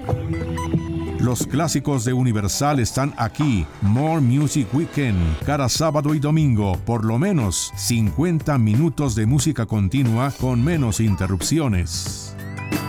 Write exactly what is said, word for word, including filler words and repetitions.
Los clásicos de Universal están aquí. More Music Weekend. Cada sábado y domingo, por lo menos cincuenta minutos de música continua con menos interrupciones.